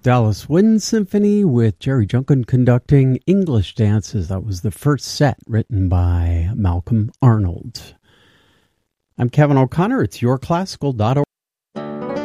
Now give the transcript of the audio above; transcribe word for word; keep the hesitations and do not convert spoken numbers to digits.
Dallas Wind Symphony with Jerry Junkin conducting English Dances. That was the first set written by Malcolm Arnold. I'm Kevin O'Connor. It's your classical dot org.